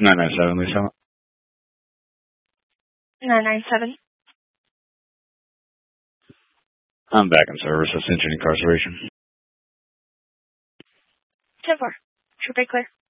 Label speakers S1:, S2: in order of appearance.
S1: 997, Lisa.
S2: 997.
S1: I'm back in service. Ascension incarceration.
S2: 10-4. True, clear.